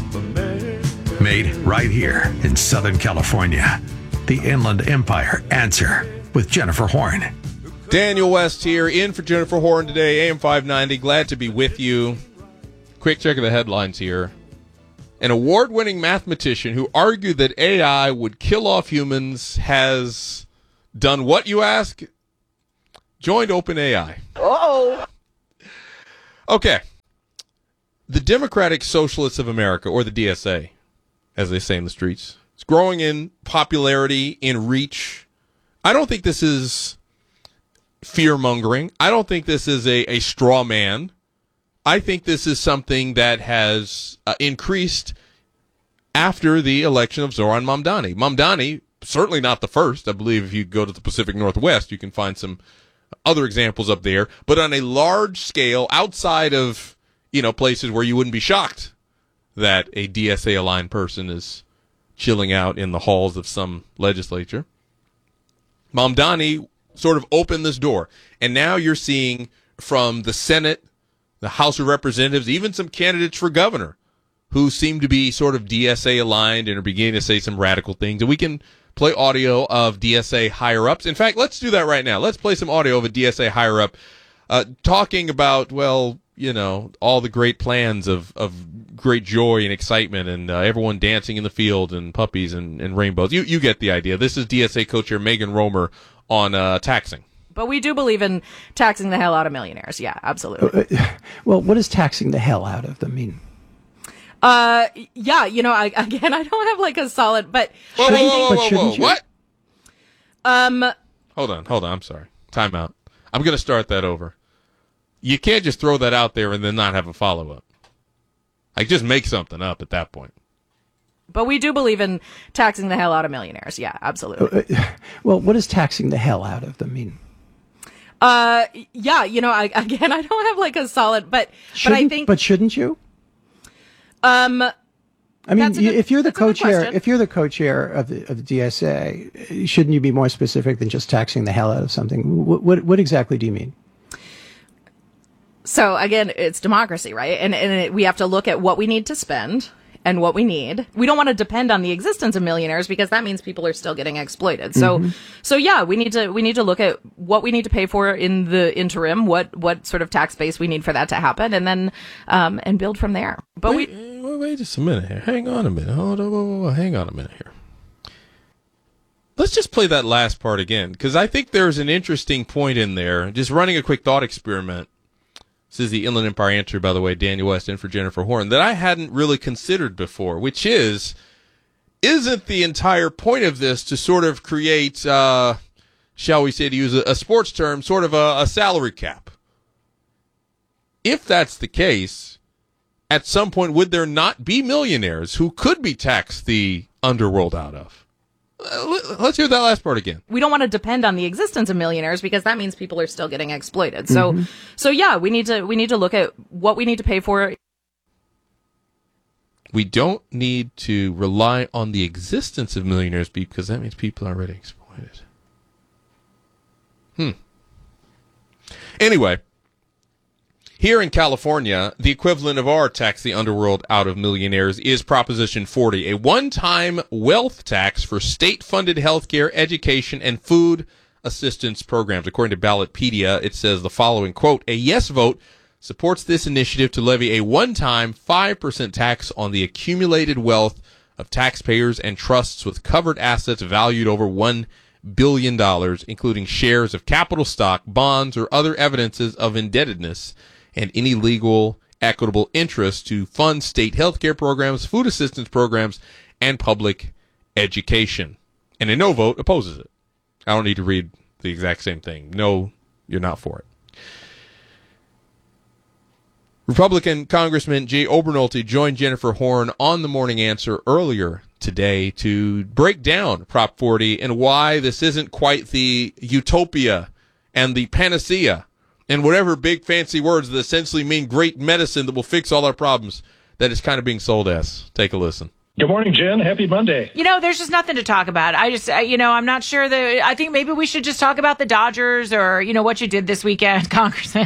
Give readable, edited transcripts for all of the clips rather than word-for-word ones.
Made right here in Southern California. The Inland Empire Answer with Jennifer Horn. Daniel West here, in for Jennifer Horn today, AM 590. Glad to be with you. Quick check of the headlines here. An award-winning mathematician who argued that AI would kill off humans has done what, you ask? Joined OpenAI. Uh-oh. Okay. The Democratic Socialists of America, or the DSA, as they say in the streets, it's growing in popularity, in reach. I don't think this is fear-mongering. I don't think this is a straw man. I think this is something that has increased after the election of Zoran Mamdani. Mamdani, certainly not the first. I believe if you go to the Pacific Northwest, you can find some other examples up there. But on a large scale, outside of, places where you wouldn't be shocked that a DSA-aligned person is chilling out in the halls of some legislature, Mamdani sort of opened this door. And now you're seeing from the Senate, the House of Representatives, even some candidates for governor who seem to be sort of DSA aligned and are beginning to say some radical things. And we can play audio of DSA higher ups. In fact, let's do that right now. Let's play some audio of a DSA higher up talking about, all the great plans of great joy and excitement and everyone dancing in the field and puppies and rainbows. You get the idea. This is DSA co-chair Megan Romer on taxing. But we do believe in taxing the hell out of millionaires. Yeah, absolutely. Well, what does taxing the hell out of them mean? I don't have like a solid, but whoa, what? Hold on. I'm sorry. Time out. I'm going to start that over. You can't just throw that out there and then not have a follow-up. Just make something up at that point. But we do believe in taxing the hell out of millionaires. Yeah, absolutely. Well, what does taxing the hell out of them mean? I don't have like a solid, but I think. But shouldn't you? If you're the co-chair of the DSA, shouldn't you be more specific than just taxing the hell out of something? What exactly do you mean? So again, it's democracy, right? And we have to look at what we need to spend and what we need. We don't want to depend on the existence of millionaires because that means people are still getting exploited. So yeah, we need to look at what we need to pay for in the interim, what sort of tax base we need for that to happen, and then and build from there. But wait just a minute here. Hang on a minute. Hang on a minute here. Let's just play that last part again, because I think there's an interesting point in there. Just running a quick thought experiment. This is the Inland Empire Answer, by the way, Daniel West in for Jennifer Horn, that I hadn't really considered before, which isn't the entire point of this to sort of create, shall we say, to use a sports term, sort of a salary cap? If that's the case, at some point, would there not be millionaires who could be taxed the underworld out of? Let's hear that last part again. We don't want to depend on the existence of millionaires because that means people are still getting exploited. So yeah, we need to look at what we need to pay for. We don't need to rely on the existence of millionaires because that means people are already exploited. Anyway, here in California, the equivalent of our tax the underworld out of millionaires is Proposition 40, a one-time wealth tax for state-funded healthcare, education, and food assistance programs. According to Ballotpedia, it says the following, quote, a yes vote supports this initiative to levy a one-time 5% tax on the accumulated wealth of taxpayers and trusts with covered assets valued over $1 billion, including shares of capital stock, bonds, or other evidences of indebtedness, and any legal, equitable interest to fund state healthcare programs, food assistance programs, and public education. And a no vote opposes it. I don't need to read the exact same thing. No, you're not for it. Republican Congressman Jay Obernolte joined Jennifer Horn on The Morning Answer earlier today to break down Prop 40 and why this isn't quite the utopia and the panacea and whatever big fancy words that essentially mean great medicine that will fix all our problems that is kind of being sold as. Take a listen. Good morning, Jen. Happy Monday. There's just nothing to talk about. I'm not sure that. I think maybe we should just talk about the Dodgers or, what you did this weekend, Congressman.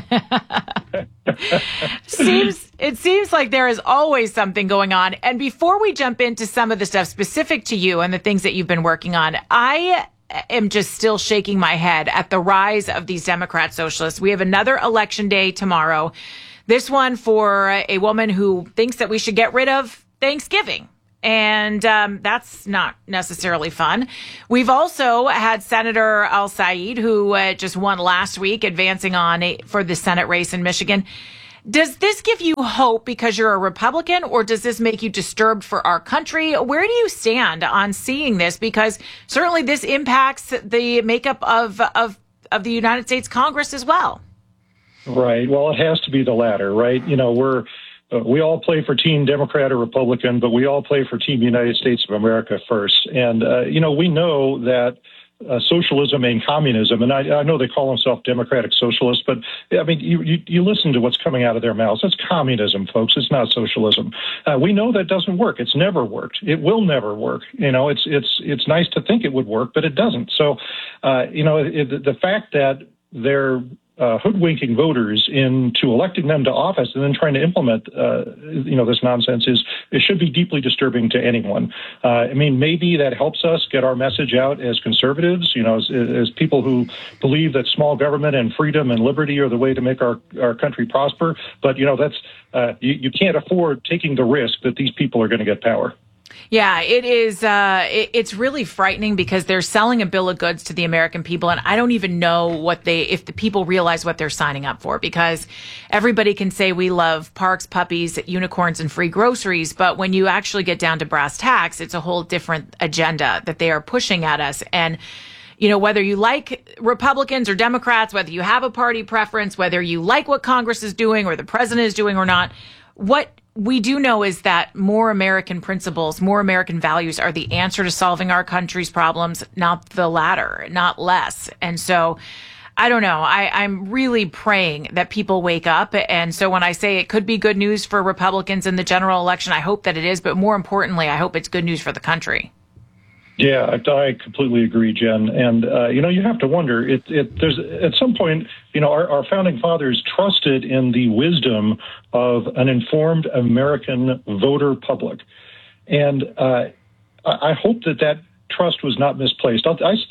It seems like there is always something going on. And before we jump into some of the stuff specific to you and the things that you've been working on, I am just still shaking my head at the rise of these Democrat socialists. We have another election day tomorrow. This one for a woman who thinks that we should get rid of Thanksgiving. And that's not necessarily fun. We've also had Senator Al-Sayed, who just won last week, advancing on for the Senate race in Michigan. Does this give you hope because you're a Republican, or does this make you disturbed for our country? Where do you stand on seeing this? Because certainly this impacts the makeup of the United States Congress as well. Right. Well, it has to be the latter, right? We all play for Team Democrat or Republican, but we all play for Team United States of America first. And, we know that socialism and communism, and I know they call themselves democratic socialists, but you listen to what's coming out of their mouths. That's communism, folks. It's not socialism. We know that doesn't work. It's never worked. It will never work. It's nice to think it would work, but it doesn't. So, the fact that they're hoodwinking voters into electing them to office and then trying to implement, this nonsense it should be deeply disturbing to anyone. Maybe that helps us get our message out as conservatives, as people who believe that small government and freedom and liberty are the way to make our country prosper. But, that's you can't afford taking the risk that these people are going to get power. Yeah, it is. It's really frightening because they're selling a bill of goods to the American people. And I don't even know if the people realize what they're signing up for, because everybody can say we love parks, puppies, unicorns, and free groceries. But when you actually get down to brass tacks, it's a whole different agenda that they are pushing at us. And whether you like Republicans or Democrats, whether you have a party preference, whether you like what Congress is doing or the president is doing or not, what we do know is that more American principles, more American values are the answer to solving our country's problems, not the latter, not less. And so I don't know. I'm really praying that people wake up. And so when I say it could be good news for Republicans in the general election, I hope that it is. But more importantly, I hope it's good news for the country. Yeah, I completely agree, Jen. And, you have to wonder, there's at some point, our founding fathers trusted in the wisdom of an informed American voter public. And I hope that trust was not misplaced.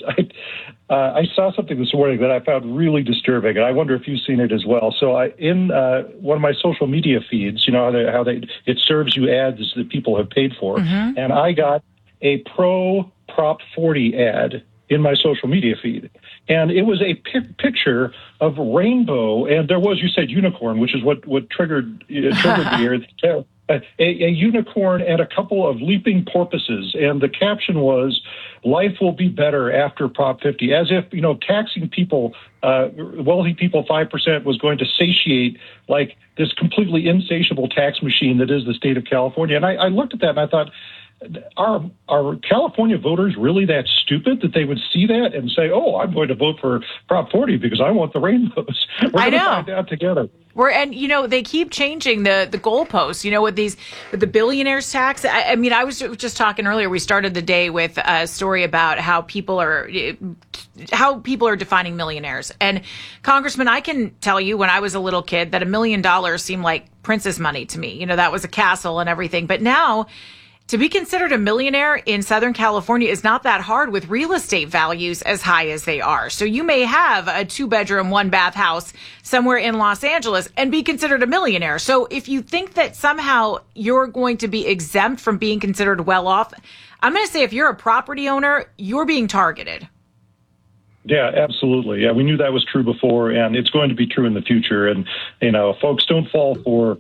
I saw something this morning that I found really disturbing, and I wonder if you've seen it as well. So in one of my social media feeds, it serves you ads that people have paid for, and I got a pro Prop 40 ad in my social media feed. And it was a picture of rainbow, and there was, you said unicorn, which is what triggered me here. A unicorn and a couple of leaping porpoises. And the caption was, "Life will be better after Prop 50," as if, taxing people, wealthy people 5% was going to satiate like this completely insatiable tax machine that is the state of California. And I looked at that and I thought, are California voters really that stupid that they would see that and say, "Oh, I'm going to vote for Prop 40 because I want the rainbows"? We're going to find out together. They keep changing the goalposts, with the billionaires tax. I was just talking earlier. We started the day with a story about how people are defining millionaires. And Congressman, I can tell you when I was a little kid that $1 million seemed like princess money to me. That was a castle and everything. But now, to be considered a millionaire in Southern California is not that hard with real estate values as high as they are. So you may have a 2-bedroom, 1-bath house somewhere in Los Angeles and be considered a millionaire. So if you think that somehow you're going to be exempt from being considered well off, I'm going to say if you're a property owner, you're being targeted. Yeah, absolutely. Yeah, we knew that was true before, and it's going to be true in the future. And, folks, don't fall for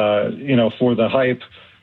the hype.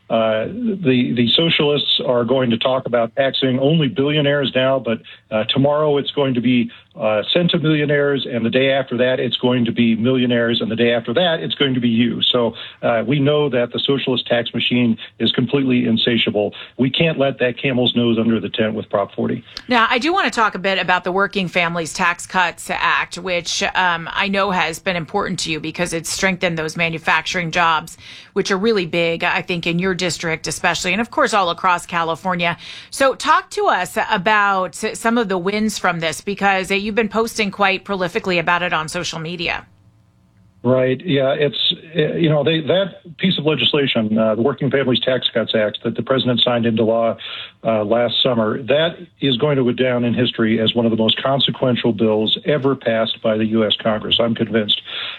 The socialists are going to talk about taxing only billionaires now, but tomorrow it's going to be sent to millionaires, and the day after that, it's going to be millionaires, and the day after that, it's going to be you. So we know that the socialist tax machine is completely insatiable. We can't let that camel's nose under the tent with Prop 40. Now, I do want to talk a bit about the Working Families Tax Cuts Act, which I know has been important to you because it's strengthened those manufacturing jobs, which are really big, I think, in your district especially, and of course all across California. So talk to us about some of the wins from this, because you've been posting quite prolifically about it on social media. Right. Yeah, it's, that piece of legislation, the Working Families Tax Cuts Act that the president signed into law last summer, that is going to go down in history as one of the most consequential bills ever passed by the U.S. Congress. I'm convinced.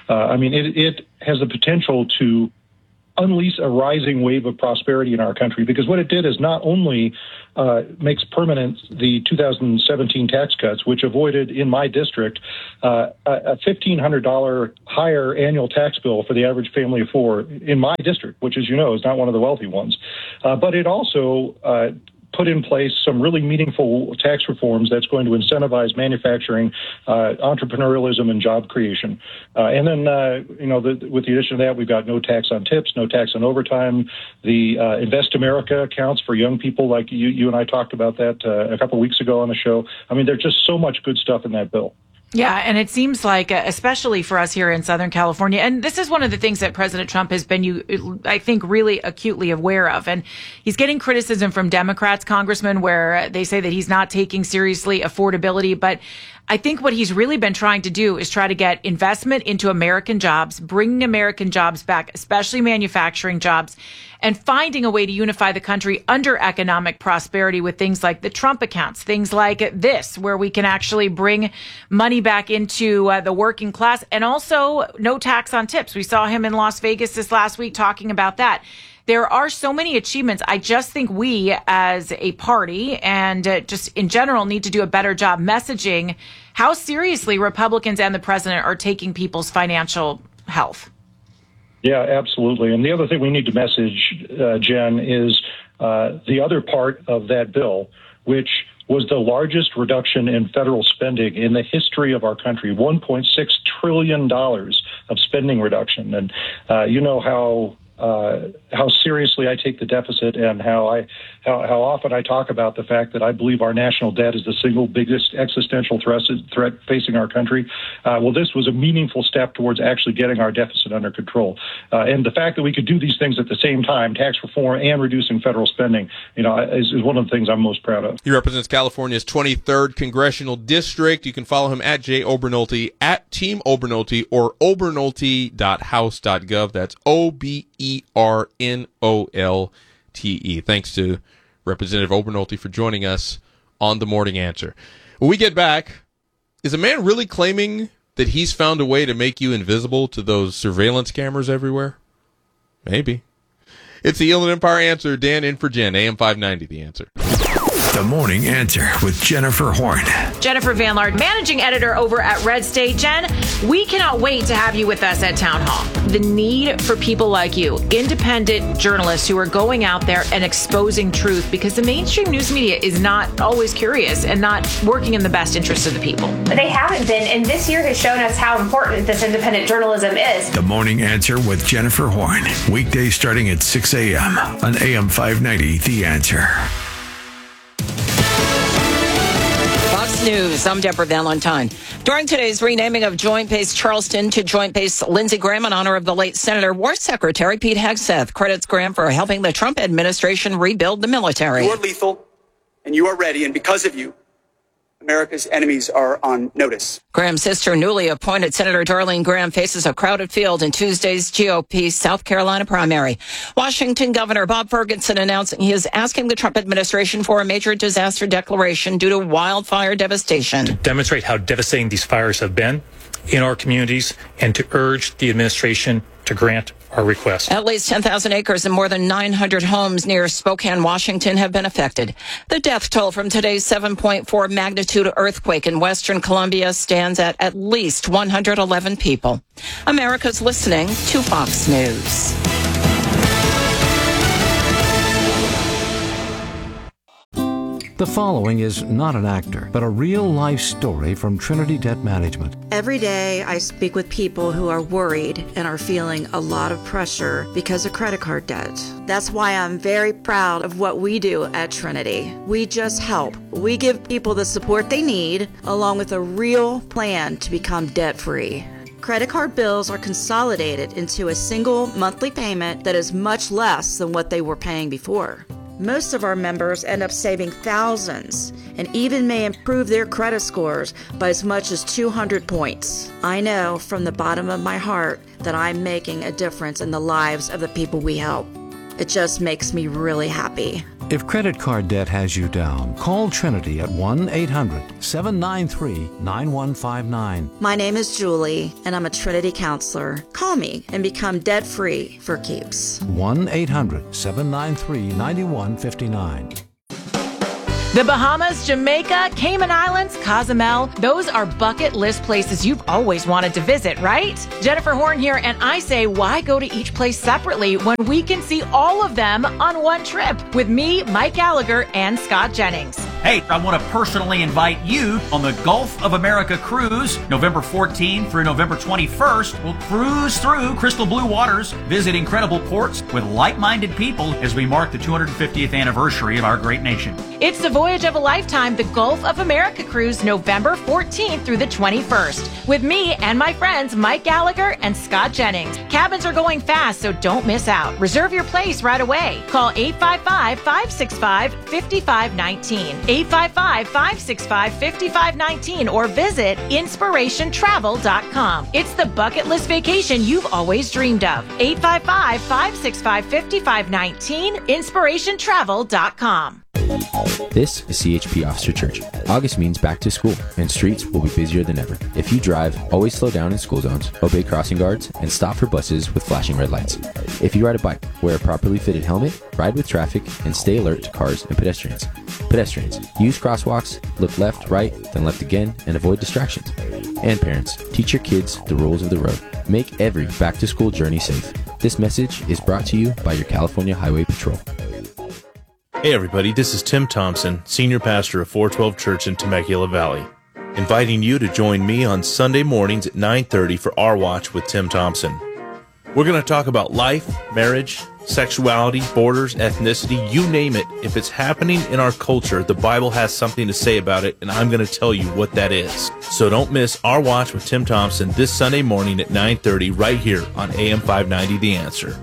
It has the potential to unleash a rising wave of prosperity in our country, because what it did is not only makes permanent the 2017 tax cuts, which avoided in my district a $1,500 higher annual tax bill for the average family of four in my district, which, as you know, is not one of the wealthy ones. But it also put in place some really meaningful tax reforms that's going to incentivize manufacturing, entrepreneurialism, and job creation. And then, with the addition of that, we've got no tax on tips, no tax on overtime. The Invest America accounts for young people, like you and I talked about that a couple of weeks ago on the show. There's just so much good stuff in that bill. Yeah, and it seems like, especially for us here in Southern California, and this is one of the things that President Trump has been, I think, really acutely aware of. And he's getting criticism from Democrats, congressmen, where they say that he's not taking seriously affordability. But I think what he's really been trying to do is try to get investment into American jobs, bringing American jobs back, especially manufacturing jobs, and finding a way to unify the country under economic prosperity with things like the Trump accounts, things like this, where we can actually bring money back into the working class, and also no tax on tips. We saw him in Las Vegas this last week talking about that. There are so many achievements. I just think we as a party and just in general need to do a better job messaging how seriously Republicans and the president are taking people's financial health. Yeah, absolutely. And the other thing we need to message, Jen, is the other part of that bill, which was the largest reduction in federal spending in the history of our country, $1.6 trillion of spending reduction. And you know how seriously I take the deficit, and how often I talk about the fact that I believe our national debt is the single biggest existential threat facing our country. Well, this was a meaningful step towards actually getting our deficit under control. And the fact that we could do these things at the same time, tax reform and reducing federal spending, is one of the things I'm most proud of. He represents California's 23rd Congressional District. You can follow him at Jay Obernolte, at Team Obernolte, or obernolte.house.gov. That's OBERNOLTE. Thanks to Representative Obernolte for joining us on The Morning Answer. When we get back, is a man really claiming that he's found a way to make you invisible to those surveillance cameras everywhere? Maybe. It's the Inland Empire Answer. Dan in for Jen, AM 590, The Answer. The Morning Answer with Jennifer Horn. Jennifer Van Laar, managing editor over at Red State. Jen, we cannot wait to have you with us at Town Hall. The need for people like you, independent journalists who are going out there and exposing truth, because the mainstream news media is not always curious and not working in the best interest of the people. They haven't been, and this year has shown us how important this independent journalism is. The Morning Answer with Jennifer Horn. Weekdays starting at 6 a.m. on AM 590, The Answer. News. I'm Deborah Valentine. During today's renaming of Joint Base Charleston to Joint Base Lindsey Graham in honor of the late Senator, War Secretary Pete Hegseth credits Graham for helping the Trump administration rebuild the military. You are lethal, and you are ready, and because of you, America's enemies are on notice. Graham's sister, newly appointed Senator Darlene Graham, faces a crowded field in Tuesday's GOP South Carolina primary. Washington Governor Bob Ferguson announcing he is asking the Trump administration for a major disaster declaration due to wildfire devastation. To demonstrate how devastating these fires have been in our communities and to urge the administration to grant our request. At least 10,000 acres and more than 900 homes near Spokane, Washington have been affected. The death toll from today's 7.4 magnitude earthquake in Western Colombia stands at least 111 people. America's listening to Fox News. The following is not an actor, but a real-life story from Trinity Debt Management. Every day I speak with people who are worried and are feeling a lot of pressure because of credit card debt. That's why I'm very proud of what we do at Trinity. We just help. We give people the support they need, along with a real plan to become debt-free. Credit card bills are consolidated into a single monthly payment that is much less than what they were paying before. Most of our members end up saving thousands and even may improve their credit scores by as much as 200 points. I know from the bottom of my heart that I'm making a difference in the lives of the people we help. It just makes me really happy. If credit card debt has you down, call Trinity at 1-800-793-9159. My name is Julie, and I'm a Trinity counselor. Call me and become debt-free for keeps. 1-800-793-9159. The Bahamas, Jamaica, Cayman Islands, Cozumel, those are bucket list places you've always wanted to visit, right? Jennifer Horn here, and I say, why go to each place separately when we can see all of them on one trip with me, Mike Gallagher, and Scott Jennings? Hey, I want to personally invite you on the Gulf of America cruise, November 14th through November 21st. We'll cruise through crystal blue waters, visit incredible ports with like-minded people as we mark the 250th anniversary of our great nation. It's the voyage of a lifetime, the Gulf of America cruise, November 14th through the 21st, with me and my friends Mike Gallagher and Scott Jennings. Cabins are going fast, so don't miss out. Reserve your place right away. Call 855-565-5519. 855-565-5519 or visit inspirationtravel.com. It's the bucket list vacation you've always dreamed of. 855-565-5519, inspirationtravel.com. This is CHP Officer Church. August means back to school, and streets will be busier than ever. If you drive, always slow down in school zones, obey crossing guards, and stop for buses with flashing red lights. If you ride a bike, wear a properly fitted helmet, ride with traffic, and stay alert to cars and pedestrians. Pedestrians, use crosswalks, look left, right, then left again, and avoid distractions. And parents, teach your kids the rules of the road. Make every back-to-school journey safe. This message is brought to you by your California Highway Patrol. Hey everybody, this is Tim Thompson, Senior Pastor of 412 Church in Temecula Valley, inviting you to join me on Sunday mornings at 9:30 for Our Watch with Tim Thompson. We're going to talk about life, marriage, sexuality, borders, ethnicity, you name it. If it's happening in our culture, the Bible has something to say about it, and I'm going to tell you what that is. So don't miss Our Watch with Tim Thompson this Sunday morning at 9:30 right here on AM 590 The Answer.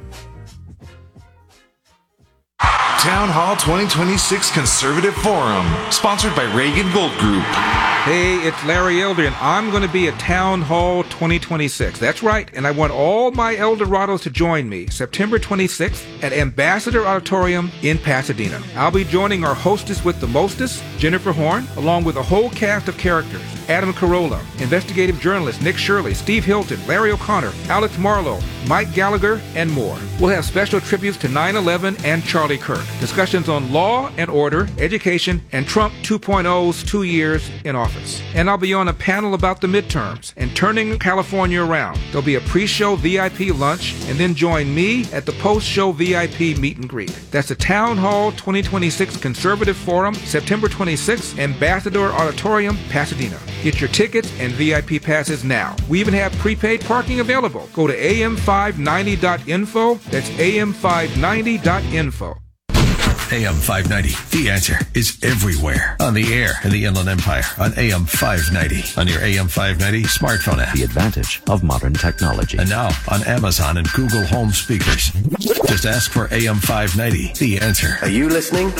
Town Hall 2026 Conservative Forum, sponsored by Reagan Gold Group. Hey, it's Larry Elder, and I'm going to be at Town Hall 2026. That's right, and I want all my Eldorados to join me September 26th at Ambassador Auditorium in Pasadena. I'll be joining our hostess with the mostest, Jennifer Horn, along with a whole cast of characters. Adam Carolla, investigative journalist Nick Shirley, Steve Hilton, Larry O'Connor, Alex Marlowe, Mike Gallagher, and more. We'll have special tributes to 9/11 and Charlie Kirk, discussions on law and order, education, and Trump 2.0's 2 years in office. And I'll be on a panel about the midterms and turning California around. There'll be a pre-show VIP lunch, and then join me at the post-show VIP meet and greet. That's the Town Hall 2026 Conservative Forum, September 26th, Ambassador Auditorium, Pasadena. Get your tickets and VIP passes now. We even have prepaid parking available. Go to am590.info. That's am590.info. AM 590, The Answer, is everywhere. On the air in the Inland Empire, on AM 590, on your AM 590 smartphone app. The advantage of modern technology. And now on Amazon and Google Home speakers. Just ask for AM 590, The Answer. Are you listening?